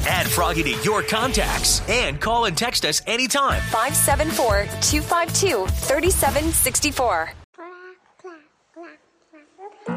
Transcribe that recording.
Add Froggy to your contacts and call and text us anytime. 574-252-3764.